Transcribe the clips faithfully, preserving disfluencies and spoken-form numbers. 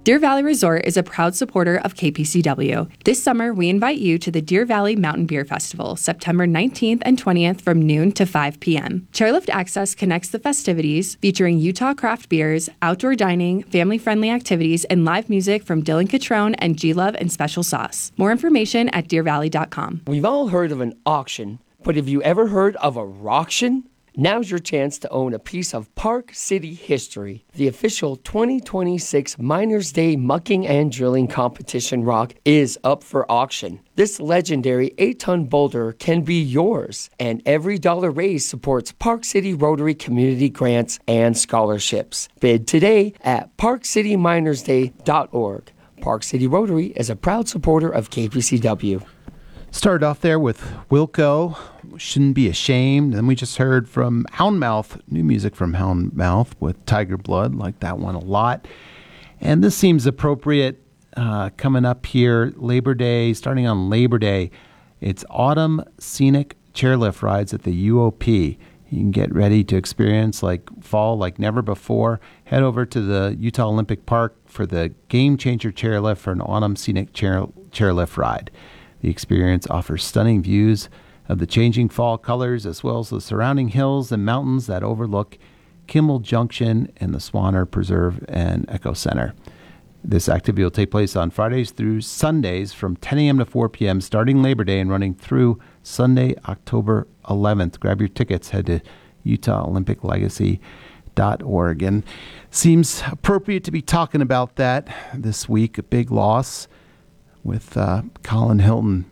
Deer Valley Resort is a proud supporter of K P C W. This summer, we invite you to the Deer Valley Mountain Beer Festival, September nineteenth and twentieth from noon to five p.m. Chairlift Access connects the festivities, featuring Utah craft beers, outdoor dining, family-friendly activities, and live music from Dylan Catrone and G-Love and Special Sauce. More information at deer valley dot com. We've all heard of an auction, but have you ever heard of a rocktion? Now's your chance to own a piece of Park City history. The official twenty twenty-six Miners Day Mucking and Drilling Competition rock is up for auction. This legendary eight-ton boulder can be yours, and every dollar raised supports Park City Rotary community grants and scholarships. Bid today at park city miners day dot org. Park City Rotary is a proud supporter of K P C W. Started off there with Wilco, Shouldn't Be Ashamed. Then we just heard from Houndmouth, new music from Houndmouth with Tiger Blood. Like that one a lot. And this seems appropriate uh, coming up here, Labor Day, starting on Labor Day. It's Autumn Scenic Chairlift Rides at the U O P. You can get ready to experience like fall like never before. Head over to the Utah Olympic Park for the Game Changer Chairlift for an Autumn Scenic chair, Chairlift Ride. The experience offers stunning views of the changing fall colors as well as the surrounding hills and mountains that overlook Kimmel Junction and the Swanner Preserve and Eco Center. This activity will take place on Fridays through Sundays from ten a.m. to four p.m. starting Labor Day and running through Sunday, October eleventh. Grab your tickets. Head to utah olympic legacy dot org. And seems appropriate to be talking about that this week. A big loss with uh, Colin Hilton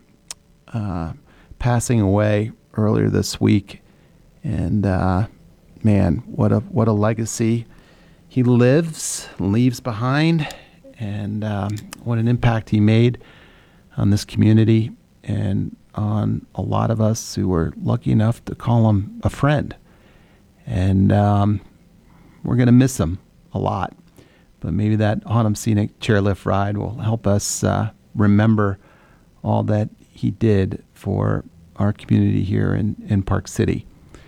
uh, passing away earlier this week. And uh, man, what a what a legacy he lives, leaves behind, and um, what an impact he made on this community and on a lot of us who were lucky enough to call him a friend. And um, we're going to miss him a lot. But maybe that Autumn Scenic Chairlift Ride will help us uh, remember all that he did for our community here in, in Park City.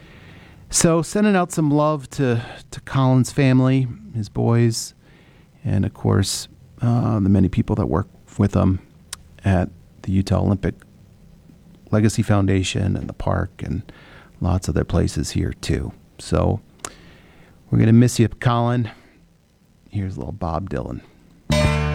So sending out some love to, to Colin's family, his boys, and of course, uh, the many people that work with him at the Utah Olympic Legacy Foundation and the park and lots of other places here too. So we're going to miss you, Colin. Here's a little Bob Dylan.